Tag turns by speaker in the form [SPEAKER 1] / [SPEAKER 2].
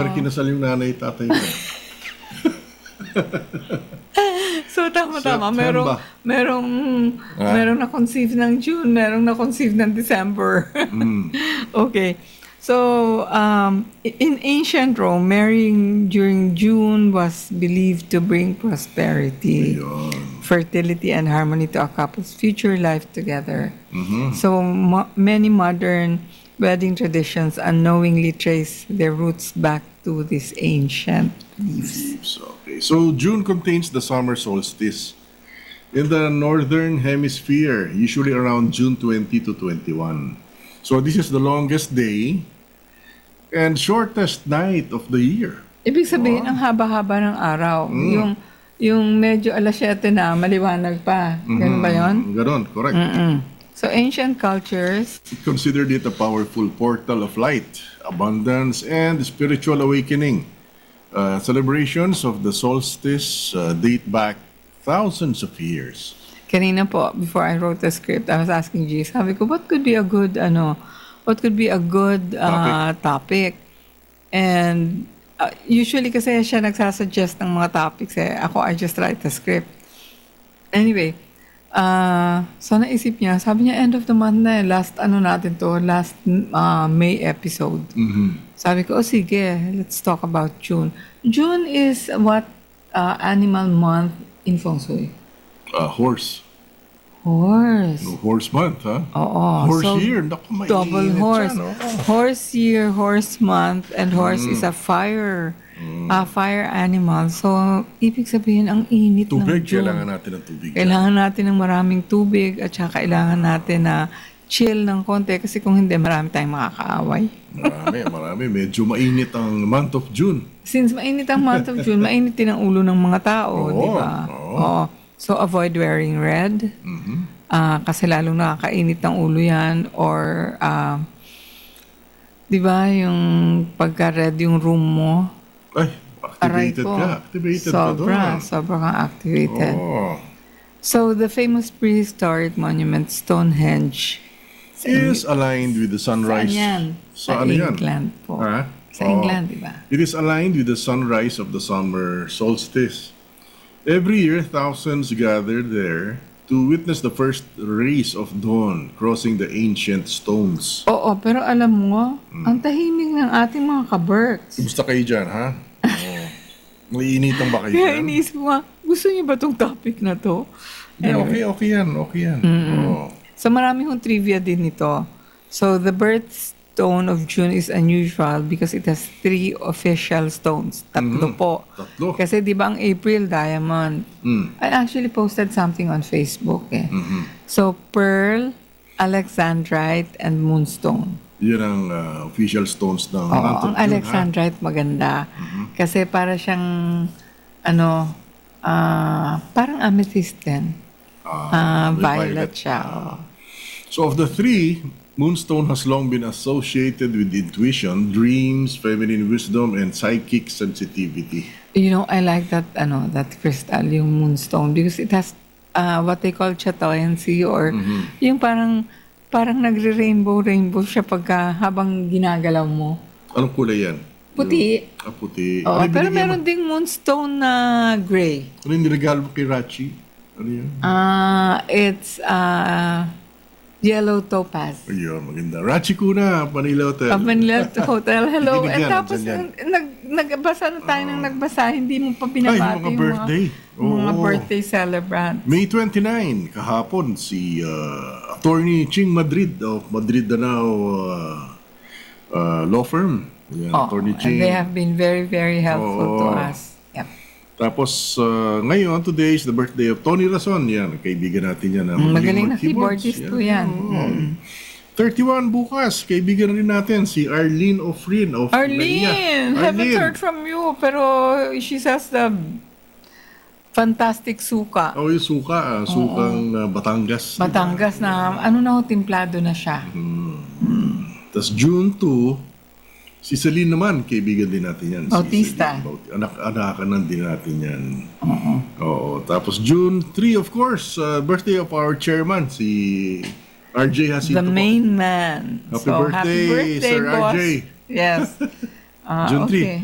[SPEAKER 1] na rin kinasal yung nanay, tatay mo.
[SPEAKER 2] So, tama.
[SPEAKER 1] September.
[SPEAKER 2] Merong na-conceive ng June, merong na-conceive ng December. Okay. So, in ancient Rome, marrying during June was believed to bring prosperity, fertility, and harmony to a couple's future life together. So, many modern wedding traditions unknowingly trace their roots back to these ancient beliefs.
[SPEAKER 1] Okay. So June contains the summer solstice in the northern hemisphere, usually around June 20 to 21. So this is the longest day and shortest night of the year.
[SPEAKER 2] Ibig sabihin, ang haba-haba ng araw. Yung medyo alas 7 na, maliwanag pa. Ganun ba yun?
[SPEAKER 1] Ganon, correct.
[SPEAKER 2] So, ancient cultures,
[SPEAKER 1] It considered it a powerful portal of light, abundance, and spiritual awakening. Celebrations of the solstice date back thousands of years.
[SPEAKER 2] kanina po, before I wrote the script, I was asking G, sabi ko, what could be a good topic? And usually kasi siya nagsasuggest ng mga topics eh. Ako, I just write the script. Anyway, so naisip niya, sabi niya, end of the month na eh. Last May episode. Sabi ko, sige, let's talk about June. June is what animal month in Feng Shui?
[SPEAKER 1] Horse.
[SPEAKER 2] Horse.
[SPEAKER 1] Horse month, ha?
[SPEAKER 2] Oo.
[SPEAKER 1] Horse
[SPEAKER 2] So,
[SPEAKER 1] year. Naku, mainit
[SPEAKER 2] double horse.
[SPEAKER 1] yan, oo.
[SPEAKER 2] Horse year, horse month, and horse is a fire animal. So, ibig sabihin, ang init
[SPEAKER 1] Tubig,
[SPEAKER 2] ng June.
[SPEAKER 1] kailangan natin ng tubig.
[SPEAKER 2] Kailangan natin ng maraming tubig at saka kailangan natin na chill ng konti kasi kung hindi, marami tayong makakaaway.
[SPEAKER 1] Marami. Medyo mainit ang month of June.
[SPEAKER 2] Since mainit ang month of June, mainit din ang ulo ng mga tao,
[SPEAKER 1] Oo,
[SPEAKER 2] di ba? Oo. So, avoid wearing red. Kasi lalong nakakainit ng ulo yan. Or, di ba, yung pagka-red yung room mo,
[SPEAKER 1] Ay,
[SPEAKER 2] aray
[SPEAKER 1] activated
[SPEAKER 2] ko.
[SPEAKER 1] ka. Activated ka doon.
[SPEAKER 2] Sobra kang activated.
[SPEAKER 1] Oh.
[SPEAKER 2] So, the famous prehistoric monument, Stonehenge.
[SPEAKER 1] Is aligned with the sunrise.
[SPEAKER 2] Saan yan?
[SPEAKER 1] Sa ano yan?
[SPEAKER 2] England po.
[SPEAKER 1] Ha?
[SPEAKER 2] Sa England, di ba?
[SPEAKER 1] It is aligned with the sunrise of the summer solstice. Every year, thousands gather there to witness the first rays of dawn crossing the ancient stones.
[SPEAKER 2] Oo, pero alam mo, ang tahimik ng ating mga ka-Berks.
[SPEAKER 1] Kumusta kayo dyan, ha? Oh. Maiinitan ba kayo
[SPEAKER 2] Kaya
[SPEAKER 1] dyan?
[SPEAKER 2] iniisip ko, gusto niyo ba itong topic na to?
[SPEAKER 1] Okay yan. Oh.
[SPEAKER 2] So marami hong trivia din nito. So the birthstone of June is unusual because it has 3 official stones. Tatlo po.
[SPEAKER 1] Tatlo.
[SPEAKER 2] Kasi di ba ang April diamond? I actually posted something on Facebook eh. So pearl, alexandrite, and moonstone.
[SPEAKER 1] Yan ang official stones ng
[SPEAKER 2] Oo,
[SPEAKER 1] month of
[SPEAKER 2] ang
[SPEAKER 1] June,
[SPEAKER 2] alexandrite maganda. Kasi para siyang parang amethyst din. Violet siya. Oo.
[SPEAKER 1] So of the 3, moonstone has long been associated with intuition, dreams, feminine wisdom, and psychic sensitivity.
[SPEAKER 2] You know, I like that crystal, yung moonstone, because it has what they call chatoyancy or yung parang nagre-rainbow siya pagka habang ginagalaw mo.
[SPEAKER 1] Anong kulay yan?
[SPEAKER 2] Puti.
[SPEAKER 1] Puti.
[SPEAKER 2] Oo,
[SPEAKER 1] Ano yung
[SPEAKER 2] pero
[SPEAKER 1] binigay
[SPEAKER 2] meron ding moonstone na gray.
[SPEAKER 1] Ano yung niregalo mo kay Rachi? Ano yan?
[SPEAKER 2] It's yellow topaz.
[SPEAKER 1] Ayun, maganda. Rachi Kuna, Manila Hotel.
[SPEAKER 2] Manila Hotel, hello.
[SPEAKER 1] Kikinig
[SPEAKER 2] And
[SPEAKER 1] yan,
[SPEAKER 2] tapos,
[SPEAKER 1] andyan
[SPEAKER 2] nagbasa na tayo ng nagbasa, hindi mo pa binabati
[SPEAKER 1] Ay, yung mga birthday.
[SPEAKER 2] mga
[SPEAKER 1] Oo.
[SPEAKER 2] birthday celebrants.
[SPEAKER 1] May 29, kahapon, si Attorney Ching Madrid of Madrid Danao Law Firm. Yan, Attorney
[SPEAKER 2] And
[SPEAKER 1] Ching.
[SPEAKER 2] they have been very, very helpful to
[SPEAKER 1] Oo.
[SPEAKER 2] us. Yep.
[SPEAKER 1] Tapos, ngayon, today is the birthday of Tony Rason. Yan, kaibigan natin yan.
[SPEAKER 2] Magaling na keyboardist po yan.
[SPEAKER 1] Oo. 31 bukas, kaibigan rin natin si Arlene Ofrin of
[SPEAKER 2] Arlene! Haven't heard from you, pero she says the fantastic suka.
[SPEAKER 1] Oh, yung suka, sukang Batangas.
[SPEAKER 2] Batangas na, timplado na siya.
[SPEAKER 1] Tapos June 2, si Celine naman, kaibigan din natin yan.
[SPEAKER 2] Bautista.
[SPEAKER 1] Si Celine anak-anakan din natin yan. Oo. Tapos June 3, of course, birthday of our chairman, si RJ Jacinto.
[SPEAKER 2] The main man.
[SPEAKER 1] Happy birthday, Sir
[SPEAKER 2] boss.
[SPEAKER 1] RJ.
[SPEAKER 2] Yes.
[SPEAKER 1] June 3.
[SPEAKER 2] Okay.